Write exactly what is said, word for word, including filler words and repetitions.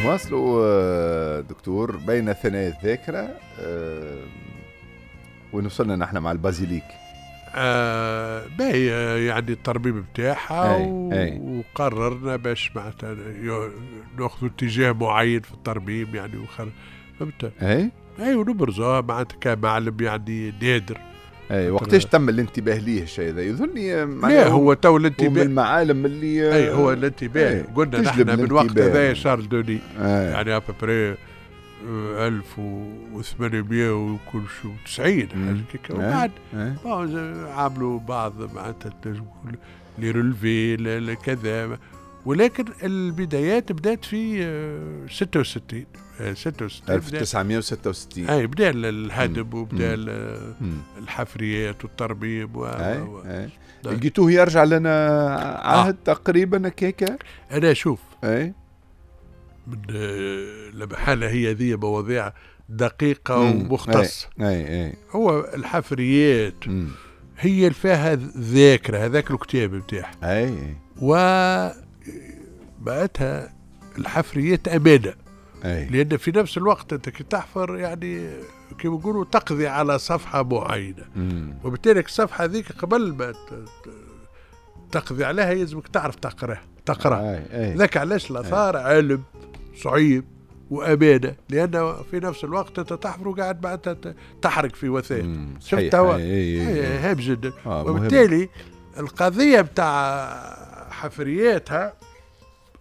نواصلوا دكتور بين ثنايا الذاكرة. وين وصلنا نحن مع البازيليك؟ آه باهي يعني التربيب بتاعها وقررنا باش معناتها ناخذ اتجاه معين في التربيب يعني وخر فهمت؟ اي اي ونبرزوها معناتها كمعلم يعني نادر. اي وقتاش تم الانتباه ليه الشيء ذا؟ يظني لا هو تو الانتباه من المعالم اللي اي هو الانتباه قلنا نحن من وقت هذا شارل دوني أي. يعني ابري ألف وثمانمائة وكل شو تسعين حاجة كيكا وبعد عملوا بعض معناتها لي رولفي كذا، ولكن البدايات بدات في ستة وستين ستة وستين ألف وتسعمائة وستة وستين اي بدا الهدم وبدا الحفريات والتربيب و لقيتوه يرجع لنا عهد آه. تقريبا هكاكا. انا شوف اي من لمحالة هي ذي مواضيع دقيقة ومختصة. اي اي هو الحفريات مم. هي اللي فيها ذاكرة هذاك الكتاب بتاعها. اي و بعدها الحفريات أمانة. أي. لأن في نفس الوقت أنت كي تحفر يعني كما يقولوا تقضي على صفحة معينة، وبالتالي الصفحة ذيك قبل ما تقضي عليها يلزمك تعرف تقرأ تقرأ ذاك علاش الآثار علم صعيب وأمانة، لأنه في نفس الوقت أنت تحفر وقاعد بعد تحرق في وثائق. شفت هو هام جدا. آه وبالتالي القضية بتاع حفرياتها